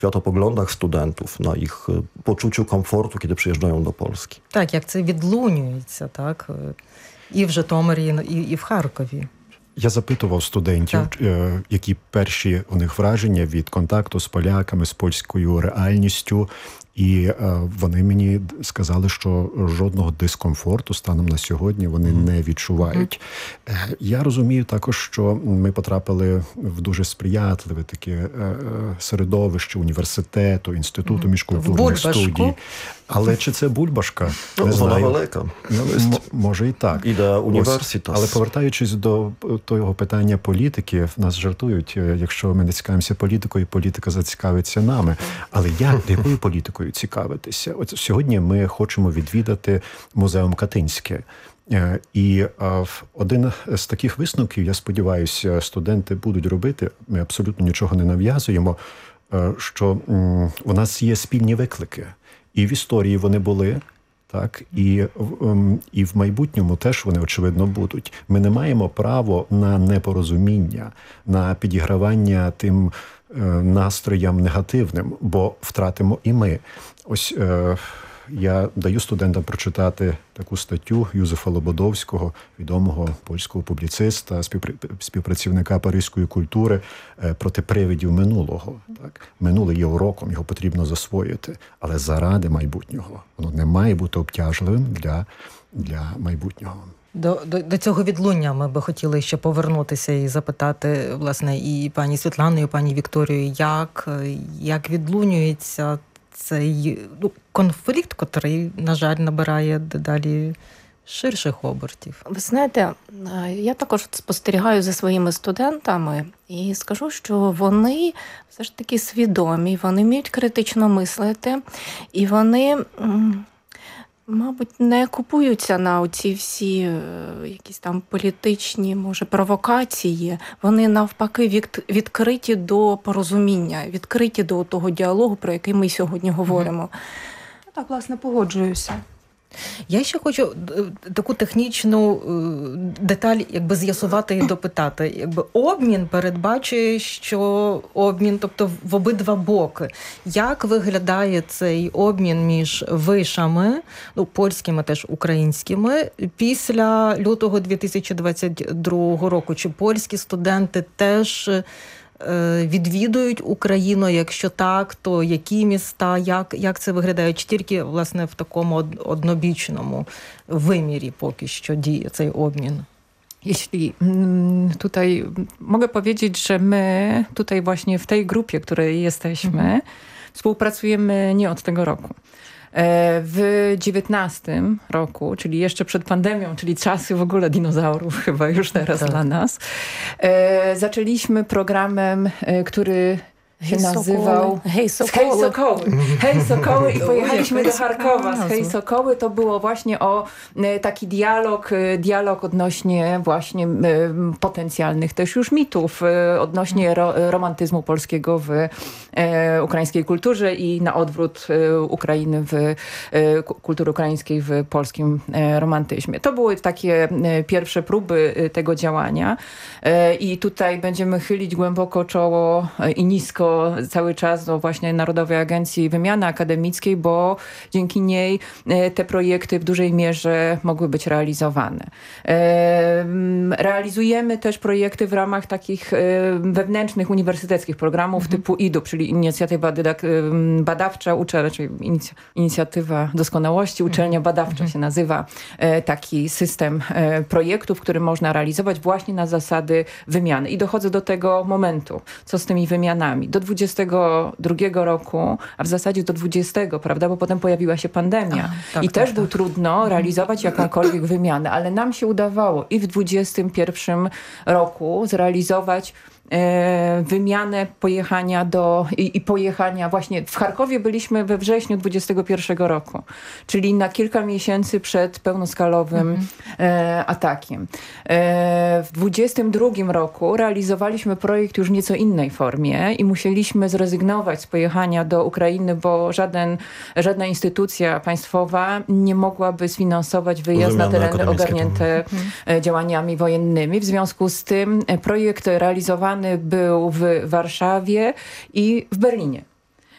światopoglądach studentów, na ich poczuciu komfortu, kiedy przyjeżdżają do Polski. Так, як це відлунюється, так, і в Житомирі, і в Харкові. Я запитував студентів, які перші у них враження від контакту з поляками, з польською реальністю. І вони мені сказали, що жодного дискомфорту станом на сьогодні вони не відчувають. Я розумію також, що ми потрапили в дуже сприятливе таке середовище університету, інституту міжкультурних студій. Але чи це бульбашка? Не знаю. Вона велика. Може і так. Іде університет. Але повертаючись до того питання політики, в нас жартують, якщо ми не цікавимося політикою, політика зацікавиться нами. Але якою політикою цікавитися? От сьогодні ми хочемо відвідати музеум Катинське. І один з таких висновків, я сподіваюся, студенти будуть робити, ми абсолютно нічого не нав'язуємо, що у нас є спільні виклики. І в історії вони були, так, і в майбутньому теж вони, очевидно, будуть. Ми не маємо права на непорозуміння, на підігравання тим настроям негативним, бо втратимо і ми. Ось я даю студентам прочитати таку статтю Юзефа Лободовського, відомого польського публіциста, співпрацівника паризької культури, проти привидів минулого. Так? Минуле є уроком, його потрібно засвоїти, але заради майбутнього. Воно не має бути обтяжливим для майбутнього. До цього відлуння ми би хотіли ще повернутися і запитати, власне, і пані Світлану, і пані Вікторію, як відлунюється цей конфлікт, котрий, на жаль, набирає дедалі ширших обертів. Ви знаєте, я також спостерігаю за своїми студентами і скажу, що вони все ж таки свідомі, вони вміють критично мислити, і вони, мабуть, не купуються на оці всі якісь там політичні, може, провокації. Вони, навпаки, відкриті до порозуміння, відкриті до того діалогу, про який ми сьогодні говоримо. Так, власне, погоджуюся. Я ще хочу таку технічну деталь з'ясувати і допитати. Обмін передбачує, що обмін, тобто в обидва боки. Як виглядає цей обмін між вишами, польськими, теж українськими, після лютого 2022 року? Чи польські студенти теж відвідують Україну? Якщо так, то які міста, як це виглядає? Чи тільки, власне, в такому однобічному wymierze póki що dzieje цей obmian? Jeśli tutaj mogę powiedzieć, że my tutaj właśnie w tej grupie, w której jesteśmy, współpracujemy nie od tego roku. W 2019 roku, czyli jeszcze przed pandemią, czyli czasy w ogóle dinozaurów chyba już teraz dla nas, zaczęliśmy programem, który się nazywał Hej Sokoły. Hej Sokoły i pojechaliśmy do Charkowa z Hej Sokoły. To było właśnie o taki dialog odnośnie właśnie potencjalnych też już mitów, odnośnie romantyzmu polskiego w ukraińskiej kulturze i na odwrót Ukrainy kultury ukraińskiej w polskim romantyzmie. To były takie pierwsze próby tego działania i tutaj będziemy chylić głęboko czoło i nisko cały czas do właśnie Narodowej Agencji Wymiany Akademickiej, bo dzięki niej te projekty w dużej mierze mogły być realizowane. Realizujemy też projekty w ramach takich wewnętrznych uniwersyteckich programów typu IDU, czyli Inicjatywa Badawcza, czyli Inicjatywa Doskonałości, Uczelnia Badawcza się nazywa taki system projektów, który można realizować właśnie na zasady wymiany. I dochodzę do tego momentu, co z tymi wymianami. Do 22 roku, a w zasadzie do 20, prawda, bo potem pojawiła się pandemia i też było trudno realizować jakąkolwiek wymianę, ale nam się udawało i w 21 roku zrealizować wymianę pojechania właśnie w Charkowie byliśmy we wrześniu 21 roku, czyli na kilka miesięcy przed pełnoskalowym atakiem. W 22 roku realizowaliśmy projekt już w nieco innej formie i musieliśmy zrezygnować z pojechania do Ukrainy, bo żadna instytucja państwowa nie mogłaby sfinansować wyjazd na tereny ogarnięte działaniami wojennymi. W związku z tym projekt realizowany był w Warszawie i w Berlinie.